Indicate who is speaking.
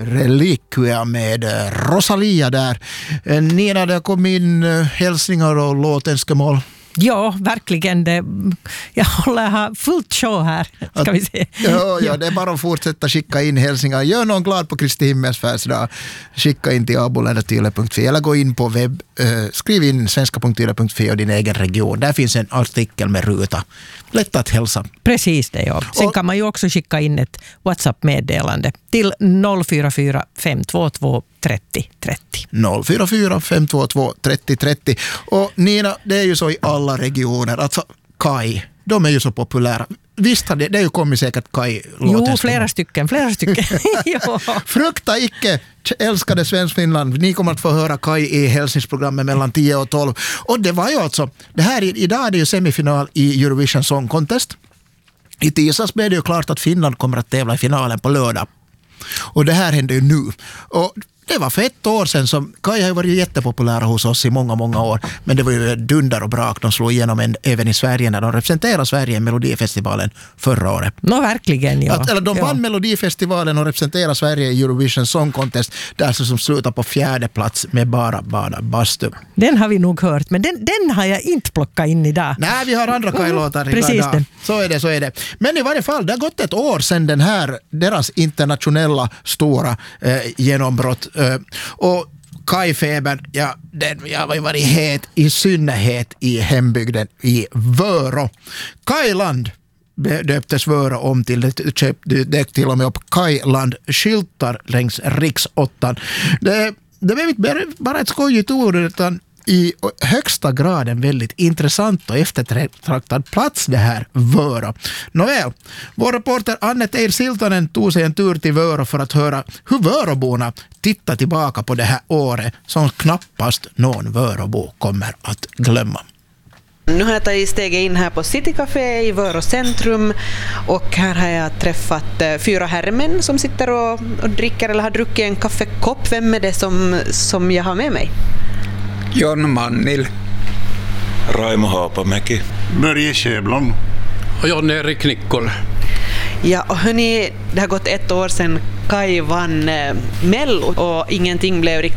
Speaker 1: Reliquia med Rosalia där. Nina, det kom in hälsningar och låtenskemål.
Speaker 2: Ja, verkligen. Jag håller här fullt show här, ska vi se.
Speaker 1: Ja, det är bara att fortsätta skicka in hälsningar. Gör någon glad på Kristi himmels födelsedag. Skicka in till aboländatyle.fi eller gå in på webb. Skriv in svenska.yle.fi och din egen region. Där finns en artikel med ruta. Lätt att hälsa.
Speaker 2: Precis det, ja. Sen kan man ju också skicka in ett WhatsApp-meddelande till 044 522 30 30.
Speaker 1: 044 522 30 30. Och Nina, det är ju så i alla regioner. Alltså Kai, de är ju så populära. Visst har det ju kommit säkert Kai-låten.
Speaker 2: Jo, flera stycken. Ja.
Speaker 1: Frukta icke, älskade Svensk-Finland. Ni kommer att få höra Kai i hälsningsprogrammet mellan 10 och 12. Och det var ju alltså, det här idag är det ju semifinal i Eurovision Song Contest. I tisdags blev det ju klart att Finland kommer att tävla i finalen på lördag. Och det här händer ju nu. Och det var för ett år sedan som Kai har varit jättepopulära hos oss i många, många år. Men det var ju dunder och brak. De slog igenom även i Sverige när de representerade Sverige i Melodifestivalen förra året.
Speaker 2: Verkligen, ja.
Speaker 1: De vann Melodifestivalen och representerade Sverige i Eurovision Song Contest. Där som slutar på 4:e plats med bara bastu.
Speaker 2: Den har vi nog hört, men den har jag inte plockat in idag.
Speaker 1: Nej, vi har andra Kai-låtar idag. Så är det. Men i varje fall, det har gått ett år sedan deras internationella stora genombrott. Och Kai-febern, den har varit het i synnerhet i hembygden i Vörå. Kailand döptes Vörå om till det till och med upp Kailand-skyltar längs riksåttan. Det blev inte bara ett skojigt ord utan i högsta grad en väldigt intressant och eftertraktad plats det här Vörå. Nåväl, vår reporter Annette Eir Siltanen tog sig en tur till Vörå för att höra hur Vöråborna tittar tillbaka på det här året som knappast någon Vöråbo kommer att glömma.
Speaker 3: Nu har jag tagit steget in här på City Café i Vörå centrum och här har jag träffat 4 herrmän som sitter och dricker eller har druckit en kaffekopp. Vem är det som jag har med mig?
Speaker 4: Jon Mannil.
Speaker 5: Raimo Haapamäki.
Speaker 6: Börje Sjöblom.
Speaker 7: Och Jon-Erik Nikkol.
Speaker 3: Ja, och hörni, det har gått ett år sedan Kai vann Mello och ingenting blev riktigt